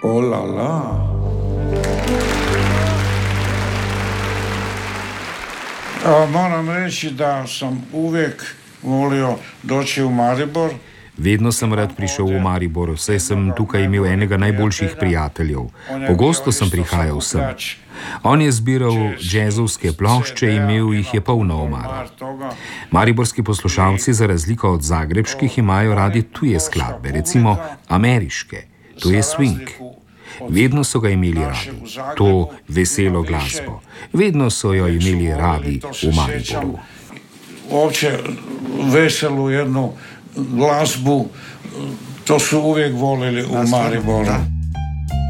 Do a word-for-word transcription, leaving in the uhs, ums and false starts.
Olala. Moram reći da sam uvijek volio doći u Maribor. Vedno sem rad prišel v Maribor, saj sem tukaj imel enega najboljših prijateljev. Pogosto sem prihajal sem. On je zbiral džezovske plošče in imel jih je polna omara. Mariborski poslušalci, za razliko od zagrebških, imajo radi tuje skladbe, recimo ameriške. To je swing. Vedno so ga imeli radi, to veselo glasbo. Vedno so jo imeli radi v Mariboru. Uopće veselu jednu glazbu, to su uvijek volili u Mariboru.